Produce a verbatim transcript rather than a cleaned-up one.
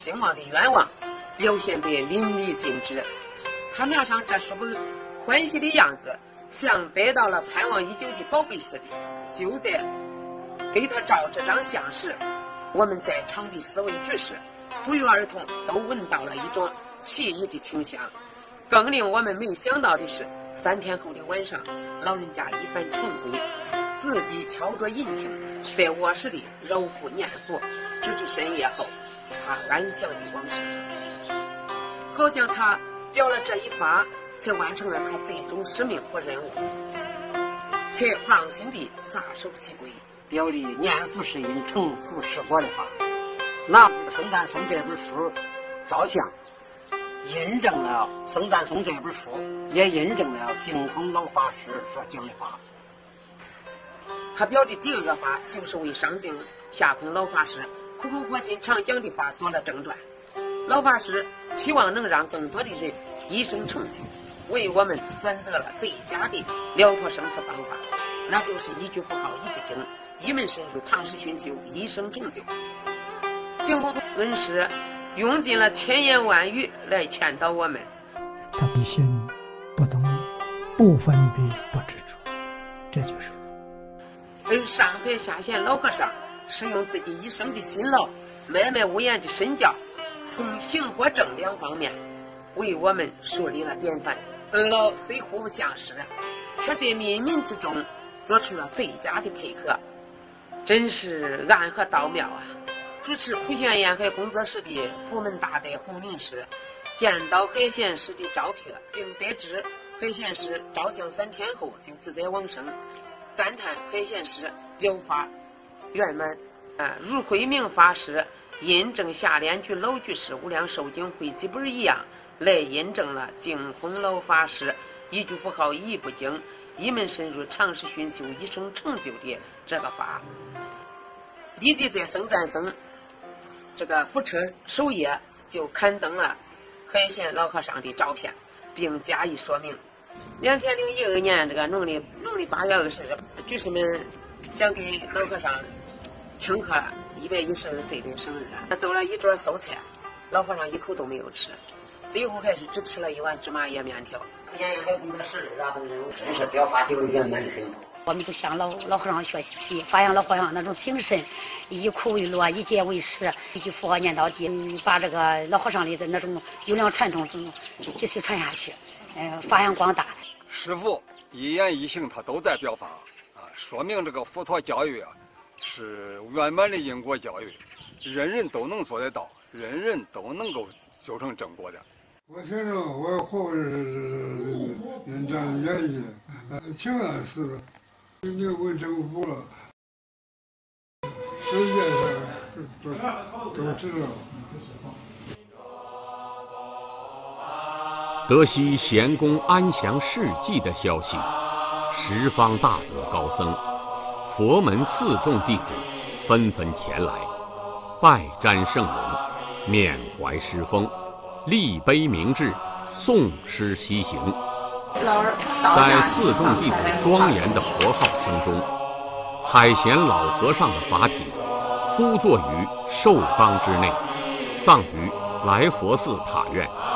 兴旺的愿望表现得淋漓尽致。他拿上这书本，欢喜的样子像得到了盼望已久的宝贝似的。就在给他照这张相时，我们在场的四位居士不约而同都闻到了一种奇异的清香。更令我们没想到的是，三天后的晚上，老人家一番晨会，自己敲着银磬，在卧室里揉腹念佛，直至深夜后，他安详的往生。好像他表了这一发，才完成了他最终使命和任务，才放心地撒手西归， 表里念佛是因，成佛是果的话。拿《僧赞颂》这本书照相，印证了《僧赞颂》这本书，也印证了净空老法师所讲的话。 他表的第二个法，就是为上净下空老法师苦口婆心常讲的法做了正传。老法师期望能让更多的人一生成就，为我们选择了最佳的了脱生死方法，那就是一句佛号一部经，一门深入，长时熏修，一生成就。净空恩师用尽了千言万语来劝导我们。 他的心不动，不分别，不执着，这就是佛。 而上海下贤老和尚是用自己一生的辛劳，脉脉无言的身教，从行和正两方面为我们树立了典范。二老虽互不相识，却在冥冥之中做出了最佳的配合，真是暗合道妙啊！主持普贤沿海工作室的福门大德洪林师见到海贤师的照片，并得知海贤师照相三天后就自在往生，赞叹海贤师疗法圆满。啊，如慧明法师印证下联居老居士无量寿经汇集本一样，来印证了净空老法师一句佛号一部经，一门深入，长时熏修，一生成就的这个法。立即在僧赞僧这个佛车首页就刊登了海贤老和尚的照片，并加以说明。两千零一二年这个农历农历八月二十日，居士们想给老和尚庆贺一百一十二岁的生日，他做了一桌素菜，老和尚一口都没有吃，最后还是只吃了一碗芝麻叶面条。 沿海工作室拉动人物，真是表发流圆满的很多。 我们就向老老和尚学习，发扬老和尚那种精神，以苦为乐，以戒为师，一句佛号念到底，把这个老和尚里的那种优良传统继续传下去，呃，发扬光大。 师父一言一行他都在表法啊，说明这个佛陀教育啊是圆满的因果教育，人人都能做得到，人人都能够修成正果的。 我听着我后是人家愿意，情愿是你问政府了，世界上都都知道。 得悉贤公安详事迹的消息，十方大德高僧、佛门四众弟子纷纷前来，拜瞻圣容，缅怀师风，立碑铭志，诵诗西行。在四众弟子庄严的佛号声中，海贤老和尚的法体敷坐于寿冈之内，葬于来佛寺塔院。